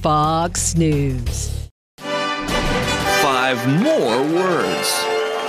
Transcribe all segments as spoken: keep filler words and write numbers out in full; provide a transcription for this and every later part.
Fox News. Five more words.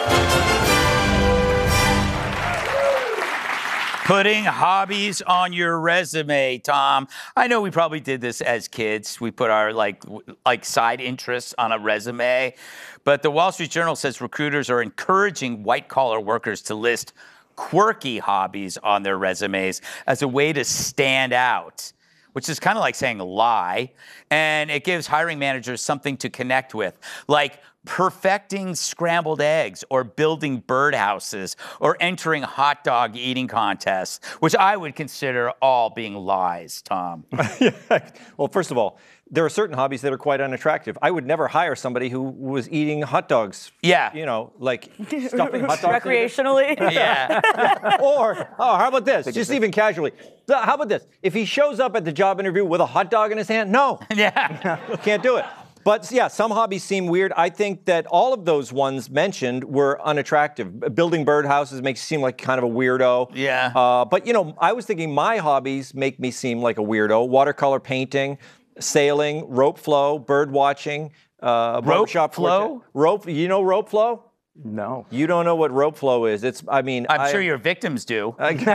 Putting hobbies on your resume, Tom. I know we probably did this as kids. We put our like like side interests on a resume. But the Wall Street Journal says recruiters are encouraging white-collar workers to list quirky hobbies on their resumes as a way to stand out, which is kind of like saying lie. And it gives hiring managers something to connect with, like perfecting scrambled eggs or building birdhouses or entering hot dog eating contests, which I would consider all being lies, Tom. Well, first of all, there are certain hobbies that are quite unattractive. I would never hire somebody who was eating hot dogs. Yeah. You know, like stuffing hot dogs. Recreationally? Yeah. Or, oh, how about this? Just even casually. How about this? If he shows up at the job interview with a hot dog in his hand, no. Yeah. Can't do it. But yeah, some hobbies seem weird. I think that all of those ones mentioned were unattractive. Building birdhouses makes you seem like kind of a weirdo. Yeah. Uh, but, you know, I was thinking my hobbies make me seem like a weirdo. Watercolor painting, sailing, rope flow, bird watching, uh, rope shop flow? Rope, you know rope flow? No. You don't know what rope flow is. It's, I mean, I'm I, sure your victims do. I'm going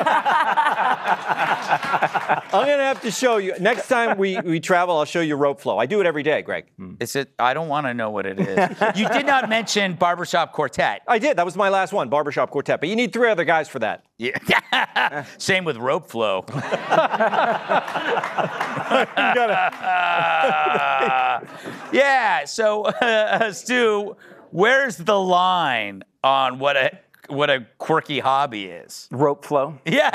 to have to show you. Next time we, we travel, I'll show you rope flow. I do it every day, Greg. Is it? I don't want to know what it is. You did not mention Barbershop Quartet. I did. That was my last one, Barbershop Quartet. But you need three other guys for that. Yeah. Same with rope flow. Yeah. So, uh, Stu, where's the line on what a what a quirky hobby is? Rope flow. Yeah.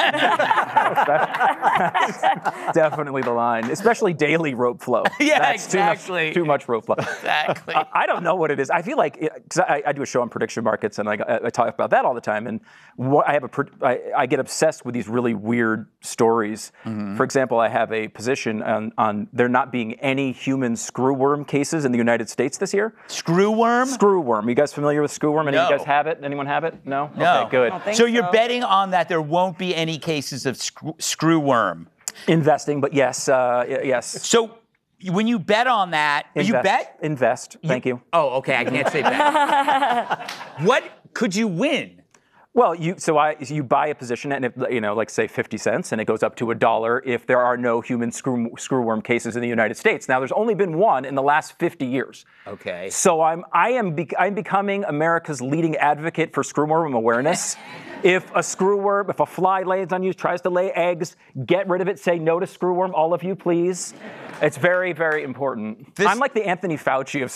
Definitely the line, especially daily rope flow. Yeah, That's exactly. Too much, too much rope flow. Exactly. I, I don't know what it is. I feel like, because I, I do a show on prediction markets, and I, I talk about that all the time. And what I have a, I, I get obsessed with these really weird stories. Mm-hmm. For example, I have a position on, on there not being any human screwworm cases in the United States this year. Screwworm? Screwworm. You guys familiar with screwworm? Any No. of you guys have it? Anyone have it? No? No. Okay, good. think So you're so. betting on that there won't be any cases of screw, screwworm. Investing, but yes, uh, y- yes. So when you bet on that, you Invest. bet? Invest. Thank you. Oh, okay. I can't say bet. What could you win? Well, you so I so you buy a position, and if, you know, like say fifty cents, and it goes up to a dollar if there are no human screw, screwworm cases in the United States. Now, there's only been one in the last fifty years. Okay. So I'm I am be, I'm becoming America's leading advocate for screwworm awareness. If a screwworm, if a fly lands on you, tries to lay eggs, get rid of it. Say no to screwworm, all of you, please. It's very, very important. This- I'm like the Anthony Fauci of